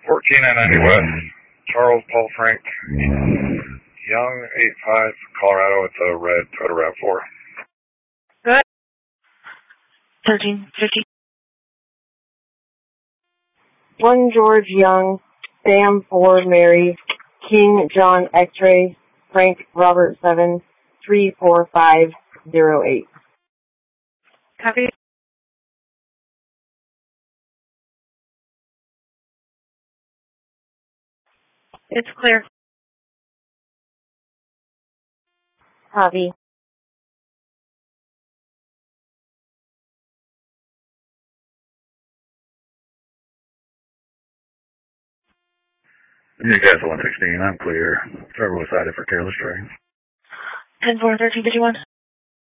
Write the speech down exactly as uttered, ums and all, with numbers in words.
fourteen and ninety-one. Charles Paul Frank. Young, eight five, Colorado with a red Toyota RAV four. Good. thirteen fifty. One George Young, Sam four Mary, King John X-ray, Frank Robert seven, three four five zero eight. Copy. It's clear. Copy. You guys are one sixteen, I'm clear. Driver was cited for careless driving. ten four thirteen fifty-one.